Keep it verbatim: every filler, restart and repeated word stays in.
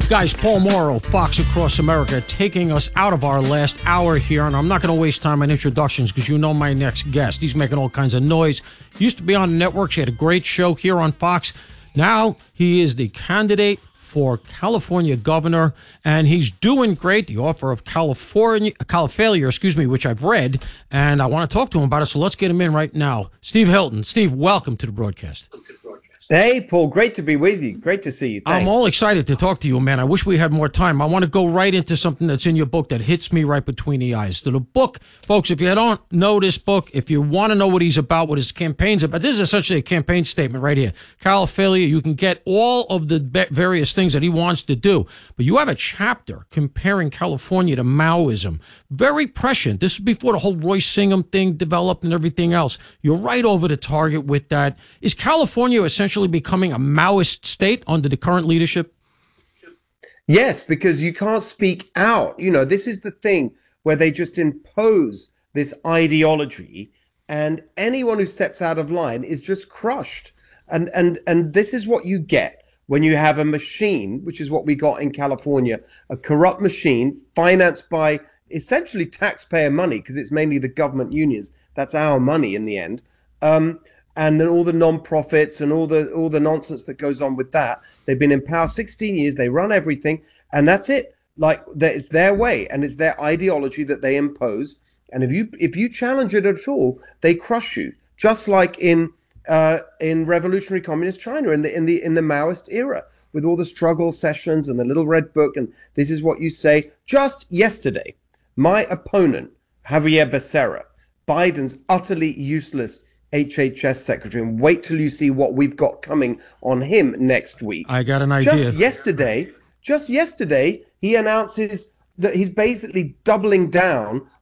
Guys, Paul Morrow, Fox Across America, taking us out of our last hour here, and I'm not going to waste time on introductions because you know my next guest. He's making all kinds of noise. Used to be on the network. She had a great show here on Fox. Now he is the candidate for California governor, and he's doing great. The offer of California, Califailure, excuse me, which I've read, and I want to talk to him about it, so let's get him in right now. Steve Hilton. Steve, welcome to the broadcast. Hey, Paul, great to be with you. Great to see you. Thanks. I'm all excited to talk to you, man. I wish we had more time. I want to go right into something that's in your book that hits me right between the eyes. So the book, folks, if you don't know this book, if you want to know what he's about, what his campaign's about, this is essentially a campaign statement right here. Califailure, you can get all of the various things that he wants to do. But you have a chapter comparing California to Maoism. Very prescient. This is before the whole Roy Singham thing developed and everything else. You're right over the target with that. Is California essentially becoming a Maoist state under the current leadership? Yes, because you can't speak out. You know, this is the thing where they just impose this ideology, and anyone who steps out of line is just crushed. And and and this is what you get when you have a machine, which is what we got in California, a corrupt machine financed by essentially taxpayer money, because it's mainly the government unions. That's our money in the end. Um, and then all the non-profits and all the all the nonsense that goes on with that. They've been in power sixteen years. They run everything, and that's it. Like, it's their way, and it's their ideology that they impose. And if you if you challenge it at all, they crush you. Just like in uh, in revolutionary communist China in the in the in the Maoist era, with all the struggle sessions and the little red book, and this is what you say. Just yesterday, my opponent, Javier Becerra, Biden's utterly useless H H S secretary, and wait till you see what we've got coming on him next week. I got an idea. Just yesterday, just yesterday, he announces that he's basically doubling down